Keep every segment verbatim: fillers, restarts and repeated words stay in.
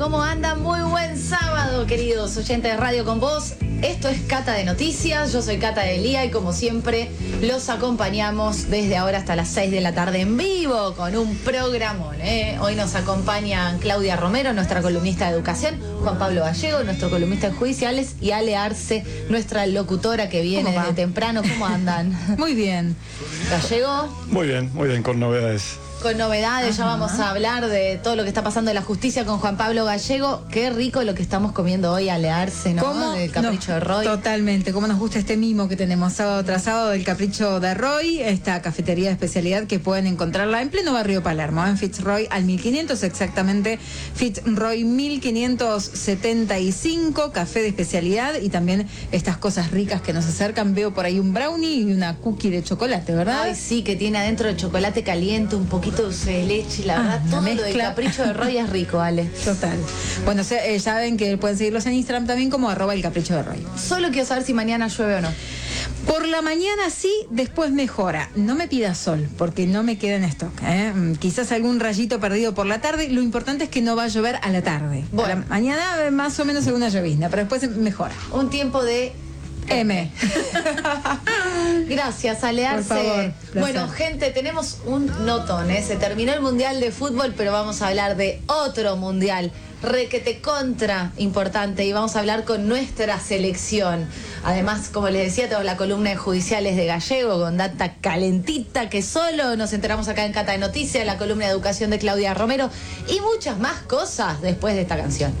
¿Cómo andan? Muy buen sábado, queridos oyentes de Radio Con Vos. Esto es Cata de Noticias, yo soy Cata de Lía y como siempre los acompañamos desde ahora hasta las seis de la tarde en vivo con un programón, ¿eh? Hoy nos acompañan Claudia Romero, nuestra columnista de educación, Juan Pablo Gallego, nuestro columnista en judiciales, y Ale Arce, nuestra locutora que viene desde temprano. ¿Cómo andan? Muy bien. Gallego. Muy bien, muy bien, con novedades. Con novedades, ya vamos a hablar de todo lo que está pasando en la justicia con Juan Pablo Gallego. Qué rico lo que estamos comiendo hoy, Ale Arce, ¿no? ¿Cómo? Del Capricho No, de Roy. Totalmente, cómo nos gusta este mimo que tenemos sábado tras sábado del Capricho de Roy, esta cafetería de especialidad que pueden encontrarla en pleno barrio Palermo, en Fitzroy al mil quinientos, exactamente Fitzroy mil quinientos setenta y cinco, café de especialidad y también estas cosas ricas que nos acercan. Veo por ahí un brownie y una cookie de chocolate, ¿verdad? Ay, sí, que tiene adentro el chocolate caliente, un poquito de dulce de leche, la Ah, verdad, todo mezcla. lo del Capricho de Roy es rico, Ale. Total. Bueno, se, eh, ya ven que pueden seguirlos en Instagram también como arroba el Capricho de Roy. Solo quiero saber si mañana llueve o no. Por la mañana sí, después mejora. No me pidas sol, porque no me queda en stock, ¿eh? Quizás algún rayito perdido por la tarde. Lo importante es que no va a llover a la tarde. Bueno. A la mañana eh, más o menos alguna llovizna, pero después mejora. Un tiempo de... M. Gracias, Ale Arce. Por favor, placer. Bueno, gente, tenemos un notón, ¿eh? Se terminó el Mundial de Fútbol, pero vamos a hablar de otro Mundial, requete contra importante, y vamos a hablar con nuestra selección. Además, como les decía, tenemos la columna de judiciales de Gallego con data calentita que solo nos enteramos acá en Cata de Noticias, la columna de educación de Claudia Romero y muchas más cosas después de esta canción.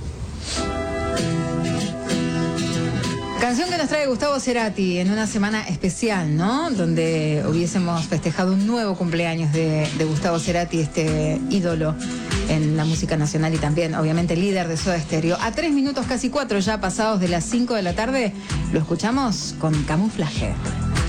Canción que nos trae Gustavo Cerati en una semana especial, ¿no? Donde hubiésemos festejado un nuevo cumpleaños de, de Gustavo Cerati, este ídolo en la música nacional y también, obviamente, líder de Soda Stereo. A tres minutos, casi cuatro ya pasados de las cinco de la tarde, lo escuchamos con Camuflaje.